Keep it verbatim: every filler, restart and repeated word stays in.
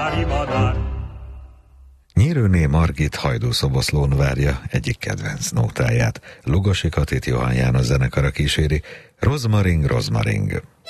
Nyírőné Margit Hajdúszoboszlón várja egyik kedvenc nótáját. Lugosi Katit Johann János zenekara kíséri. Rozmaring, rozmaring.